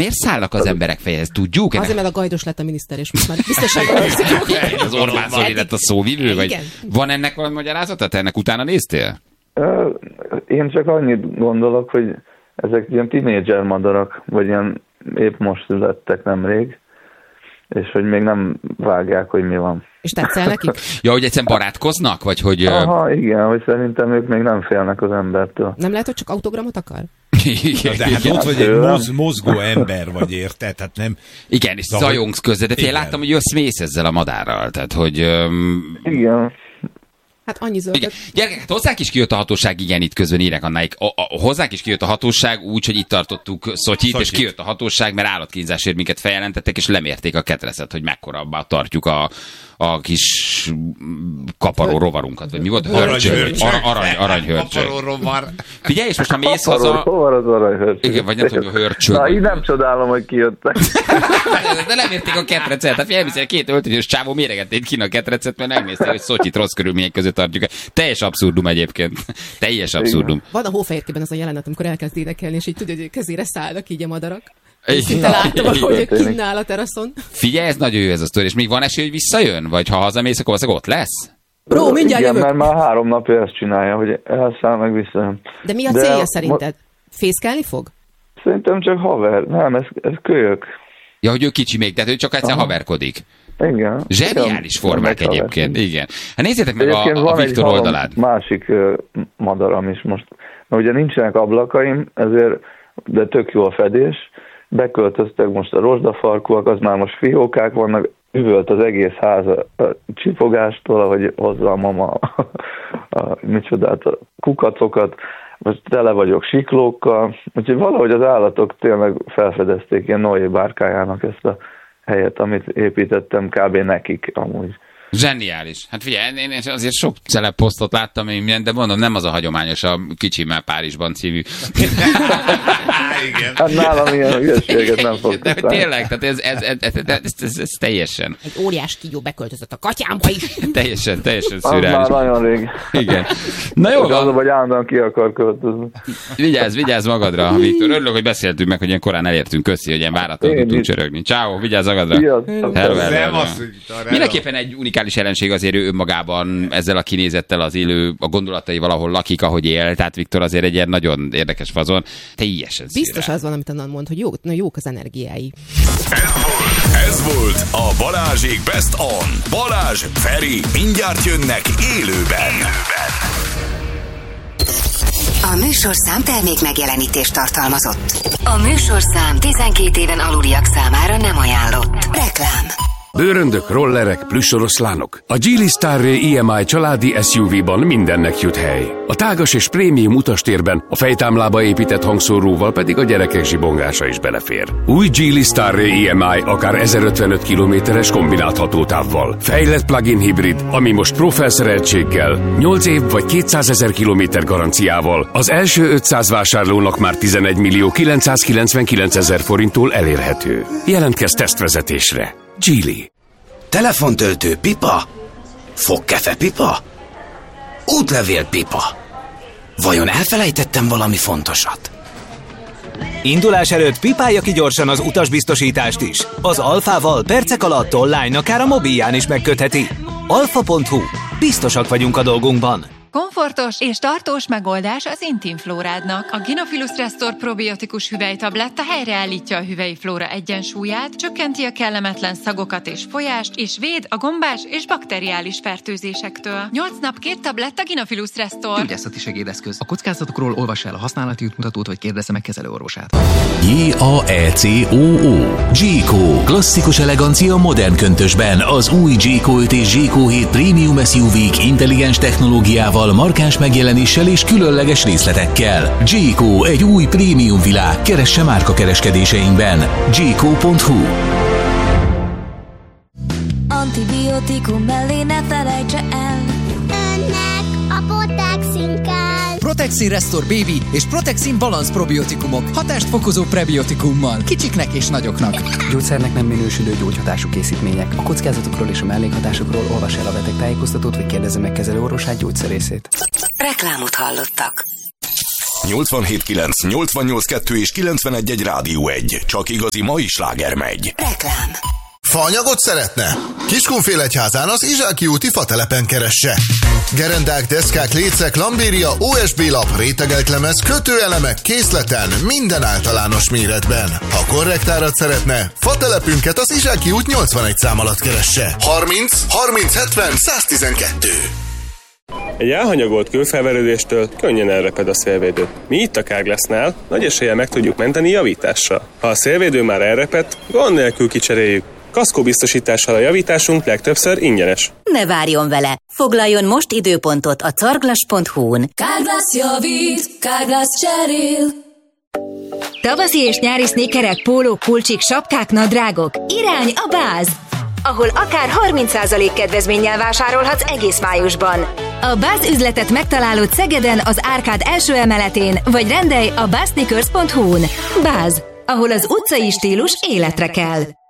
miért szállnak az emberek fejhez? Tudjuk? Azért, mert a Gajdos lett a miniszter, és most már biztosan az Orbán Zoli lett a szóvivő? Vagy van ennek valami magyarázata? Te ennek utána néztél? Én csak annyit gondolok, hogy ezek ilyen tínédzser madarak, vagy ilyen épp most születtek nemrég, és hogy még nem vágják, hogy mi van. És tetszel nekik? Ja, hogy egyszerűen barátkoznak? Vagy hogy... Aha, igen, hogy szerintem ők még nem félnek az embertől. Nem lehet, hogy csak autogramot akar? Igen, de hát ott vagy egy mozgó ember vagy, érted? Hát nem... Igen, és zajongsz közé, de én láttam, hogy jössz-mész ezzel a madárral, tehát hogy... Igen. Hát annyi zöldök. Gyerekek, hát hozzánk is kijött a hatóság, igen, itt közben írek annáig. Hozzánk is kijött a hatóság úgy, hogy itt tartottuk Szotyit, és kijött a hatóság, mert állatkínzásért minket feljelentettek, és lemérték a ketrecet, hogy mekkora abba tartjuk a kis kaparó rovarunkat, vagy mi volt? Aranyhörcsög. Kaparó rovar. Figyelj, és most ha mész haza... Hol az aranyhörcsög? Igen, vagy nem tudom, hörcsög. Na, így nem csodálom, hogy kijöttek. De lemérték a ketrecet. Hát figyelj, két öltönyös csávó méregették ki a ketrecet, mert megnézték, hogy Szotyit rossz körülmények között tartjuk. Teljes abszurdum egyébként. Teljes abszurdum. Van a Hófehérkében az a jelenet, amikor elkezd énekelni, és így tudod, hogy kezére szállnak így a madarak. Szinte látom, hogy kinn áll a teraszon. Figyelj, ez nagyon jó ez a sztori. És még van esély, hogy visszajön? Vagy ha hazamész, akkor ott lesz? Bro, mindjárt igen, jövök. mert már 3 napja ezt csinálja, hogy elszáll meg visszajön. De mi a célja szerinted? Fészkelni fog? Szerintem csak haver. Nem, ez kölyök. Ja, hogy ő kicsi még, tehát ő csak egyszer haverkodik. Igen. Zseniális formák egyébként, igen. Hát nézzétek meg a Viktor oldalán. Másik madaram is most. Mert ugye nincsenek ablakaim, ezért, de tök jó a fedés. Beköltöztek most a rozsdafarkúak, az már most fiókák vannak, üvölt az egész ház a csipogástól, ahogy hozza a mama micsodát, a kukacokat. Most tele vagyok siklókkal, úgyhogy valahogy az állatok tényleg felfedezték ilyen Noé bárkájának ezt a helyet, amit építettem kb. Nekik amúgy. Zseniális. Hát figyelj, én azért sok celebposztot láttam, de mondom, nem az a hagyományos a Kicsimmel Párizsban című. Igen. Hát nálam ilyen hülyeséget nem fog. De tényleg, tehát ez teljesen. Egy óriás kígyó beköltözött a katyámba is. Teljesen szürreális. Az már nagyon rég. Igen. Na jó van. Az, hogy állandóan ki akar költözni. Vigyázz magadra, Viktor. Örülök, hogy beszéltünk meg, hogy ilyen korán elértünk. Köszi, hogy ilyen váratlanul tudtunk csörögni. Ciao, vigyázz magadra. Hello. Mindenképpen egy unikális jelenség azért ő önmagában ezzel a kinézettel az élő, a gondolatai valahol lakik, ahogy él. Tehát Viktor azért egy ilyen nagyon érdekes fazon. Teljesen biztos az van, amit Annan mond, hogy jók az energiái. Ez volt a Balázsék Best On. Balázs, Feri, mindjárt jönnek élőben. A műsorszám termék megjelenítést tartalmazott. A műsorszám 12 éven aluliak számára nem ajánlott. Reklám. Bőröndök, rollerek, plüssoroszlánok. A Geely Starray EMI családi SUV-ban mindennek jut hely. A tágas és prémium utastérben a fejtámlába épített hangszóróval pedig a gyerekek zsibongása is belefér. Új Geely Starray EMI akár 1055 km-es kombinált hatótávval. Fejlett plug-in hibrid, ami most Pro felszereltséggel, 8 év vagy 200 000 kilométer garanciával az első 500 vásárlónak már 11 millió 999 000 forinttól elérhető. Jelentkezz tesztvezetésre. Geely. Telefontöltő pipa? Fogkefe pipa? Útlevél pipa? Vajon elfelejtettem valami fontosat? Indulás előtt pipálja ki gyorsan az utasbiztosítást is. Az Alfával percek alatt online akár a mobilján is megkötheti. Alfa.hu. Biztosak vagyunk a dolgunkban. Komfortos és tartós megoldás az intimflórádnak. A Gynophilus Restore probiotikus hüvelytabletta helyreállítja a hüvelyi flóra egyensúlyát, csökkenti a kellemetlen szagokat és folyást, és véd a gombás és bakteriális fertőzésektől. 8 nap 2 tabletta Gynophilus Restore. Gyógyászati segédeszköz. A kockázatokról olvassa el a használati útmutatót, vagy kérdezze meg kezelőorvosát. J-A-E-C-O-O. G-Co. Klasszikus elegancia modern köntösben. Az új G-Co 5 és G-Co 7 Premium SUV-k intelligens technológiával, markáns megjelenéssel és különleges részletekkel. G-Co, egy új prémium világ. Keresse márka kereskedéseinkben. G-Co.hu. Antibiotikum mellé ne felejtse el. Önnek a Protexin kell. Protexin Restore Baby és Protexin Balance probiotikumok. Hatást fokozó prebiotikummal. Kicsiknek és nagyoknak. Gyógyszernek nem minősülő gyógyhatású készítmények. A kockázatokról és a mellékhatásokról olvas el a betegtájékoztatót, vagy kérdezze meg kezelőorvosát, gyógyszerészét. Reklámot hallottak. 87.9, 88.2 és 91.1 Rádió 1. Csak igazi mai sláger megy. Reklám. Faanyagot szeretne? Kiskunfélegyházán az Izsáki úti fatelepen keresse. Gerendák, deszkák, lécek, lambéria, OSB lap, rétegelt lemez, kötőelemek, készleten, minden általános méretben. Ha korrekt árat szeretne, fatelepünket az Izsáki út 81 szám alatt keresse. 30 30 70 112. Egy elhanyagolt kőfelverődéstől könnyen elreped a szélvédő. Mi itt a Carglassnál nagy eséllyel meg tudjuk menteni javítással. Ha a szélvédő már elrepedt, gond nélkül kicseréljük. Kaszkóbiztosítással a javításunk legtöbbször ingyenes. Ne várjon vele! Foglaljon most időpontot a carglass.hu-n. Carglass javít, Carglass cserél. Tavaszi és nyári snékerek, pólók, pulcsik, sapkák, nadrágok. Irány a Báz, ahol akár 30% kedvezménnyel vásárolhatsz egész májusban. A Báz üzletet megtalálod Szegeden az Árkád első emeletén, vagy rendelj a bázsneakers.hu-n. Báz, ahol az utcai stílus életre kell.